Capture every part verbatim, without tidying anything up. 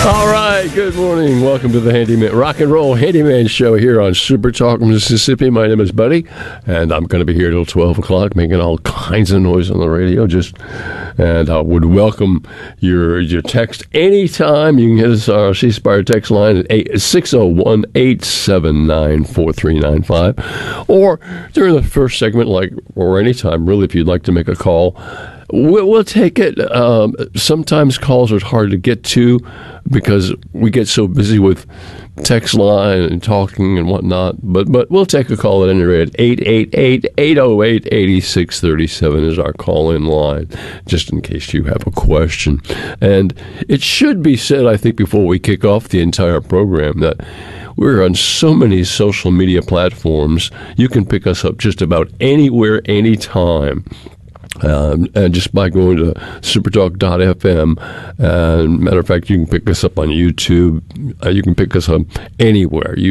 All right, good morning. Welcome to the Handyman Rock and Roll Handyman Show here on Super Talk, Mississippi. My name is Buddy, and I'm going to be here till twelve o'clock, making all kinds of noise on the radio. Just and I would welcome your your text anytime. You can hit us our C Spire text line at six oh one, eight seven nine, four three nine five, or during the first segment, like or anytime really, if you'd like to make a call. We'll, we'll take it. Um, sometimes calls are hard to get to because we get so busy with text line and talking and whatnot. But but we'll take a call at any rate. eight eight eight, eight oh eight, eight six three seven is our call-in line, just in case you have a question. And it should be said, I think, before we kick off the entire program, that we're on so many social media platforms. You can pick us up just about anywhere, anytime. Um, and just by going to supertalk dot f m. Uh, matter of fact, you can pick us up on YouTube. Uh, you can pick us up anywhere. You,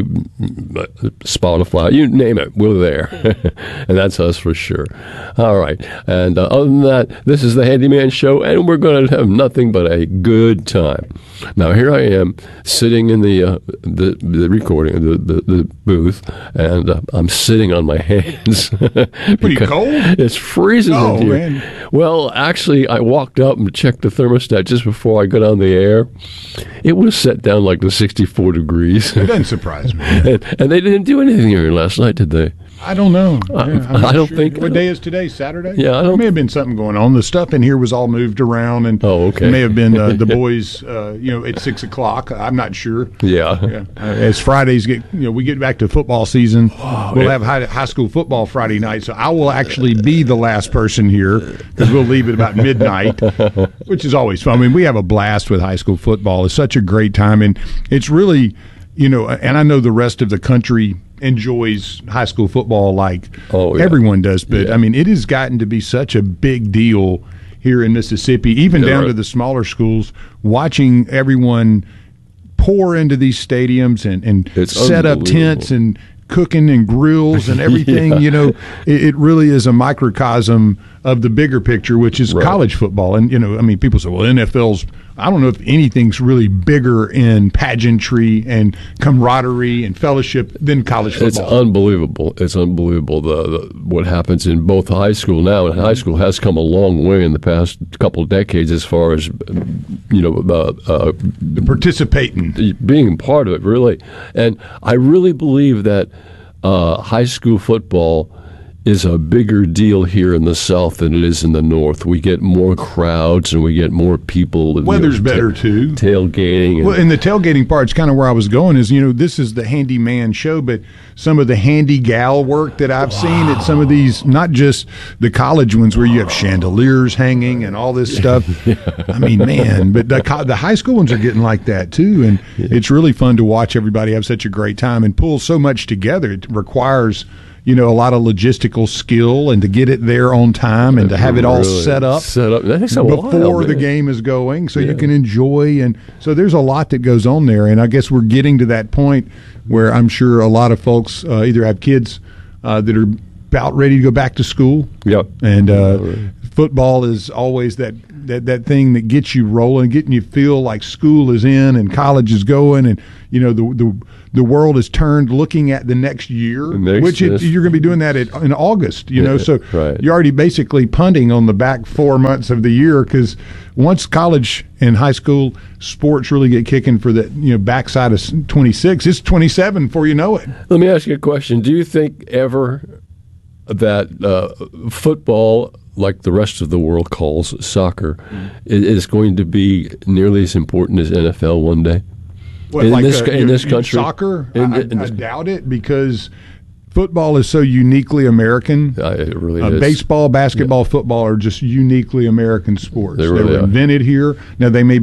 Spotify, you name it, we're there. And that's us for sure. All right. And uh, other than that, this is the Handyman Show, and we're going to have nothing but a good time. Now, here I am sitting in the uh, the, the recording, the, the, the booth, and uh, I'm sitting on my hands. Pretty cold? It's freezing oh, in here. Man. Well, actually, I walked up and checked the thermostat just before I got on the air. It was set down like to sixty-four degrees. It doesn't surprise me. and, and they didn't do anything here last night, did they? I don't know. I, yeah, I don't sure. think. What day is today? Saturday? Yeah, I don't. There may have been something going on. The stuff in here was all moved around, and oh, okay. It may have been uh, the boys, uh, you know, at six o'clock. I'm not sure. Yeah. yeah. Uh, as Fridays get, you know, we get back to football season. Oh, we'll yeah. have high, high school football Friday night, so I will actually be the last person here because we'll leave at about midnight, which is always fun. I mean, we have a blast with high school football. It's such a great time, and it's really, you know, and I know the rest of the country enjoys high school football like oh, yeah. everyone does, but yeah. I mean, it has gotten to be such a big deal here in Mississippi, even yeah, down right. to the smaller schools, watching everyone pour into these stadiums and, and set up tents and cooking and grills and everything. yeah. You know, it, it really is a microcosm of the bigger picture, which is right. college football. And, you know, I mean, people say, well, N F L's, I don't know if anything's really bigger in pageantry and camaraderie and fellowship than college football. It's unbelievable. It's unbelievable the, the what happens in both high school now, and high school has come a long way in the past couple of decades as far as, you know, uh, uh, participating, being part of it, really. And I really believe that uh, high school football is a bigger deal here in the South than it is in the North. We get more crowds and we get more people. Weather's you know, better, ta- too. Tailgating. And, well, and the tailgating part's kind of where I was going is, you know, this is the handyman show, but some of the handy gal work that I've wow. seen at some of these, not just the college ones where you have chandeliers hanging and all this stuff. yeah. I mean, man, but the, the high school ones are getting like that, too, and yeah. it's really fun to watch everybody have such a great time and pull so much together. It requires – you know, a lot of logistical skill and to get it there on time and to have it all really set up, set up. That takes a before while, the game is going so yeah. you can enjoy. And so there's a lot that goes on there. And I guess we're getting to that point where I'm sure a lot of folks uh, either have kids uh, that are about ready to go back to school. Yep. And uh, football is always that, that, that thing that gets you rolling, getting you feel like school is in and college is going. And, you know, the the the world is turned looking at the next year, the next, which it, you're going to be doing that at, in August, you yeah, know, so right. you're already basically punting on the back four months of the year because once college and high school sports really get kicking for the, you know, backside of twenty-six, it's twenty-seven before you know it. Let me ask you a question. Do you think ever that uh, football, like the rest of the world calls soccer, mm. is going to be nearly as important as N F L one day? What, in like this, a, in this country? Soccer? In, I, in I doubt it because football is so uniquely American. Uh, it really uh, is. Baseball, basketball, yeah. football are just uniquely American sports. They, they really were are. invented here. Now, they may